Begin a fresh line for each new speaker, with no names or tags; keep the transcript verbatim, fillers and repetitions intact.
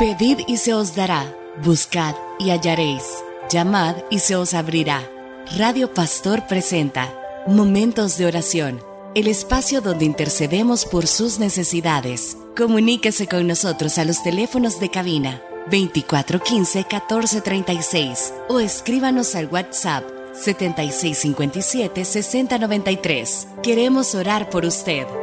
Pedid y se os dará, buscad y hallaréis, llamad y se os abrirá. Radio Pastor presenta Momentos de Oración, el espacio donde intercedemos por sus necesidades. Comuníquese con nosotros a los teléfonos de cabina veinticuatro quince, catorce treinta y seis o escríbanos al WhatsApp setenta y seis cincuenta y siete, sesenta noventa y tres. Queremos orar por usted.